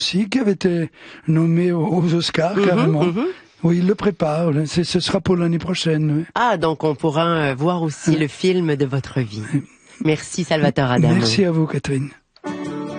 aussi, qui avait été nommé aux Oscars, carrément. Oui, il le prépare. Ce sera pour l'année prochaine. Oui. Ah, donc on pourra voir aussi le film de votre vie. Merci Salvatore Adamo. Merci à vous, Catherine.